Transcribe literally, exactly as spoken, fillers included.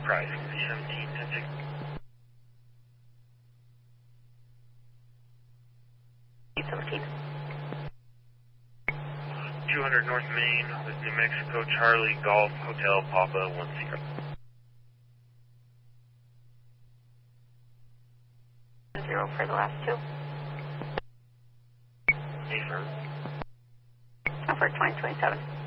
Price, three seventeen, ten six. eight seventeen. two hundred North Main with New Mexico, Charlie, Golf, Hotel, Papa, one zero. Zero for the last two. Affirm. Over twenty twenty-seven.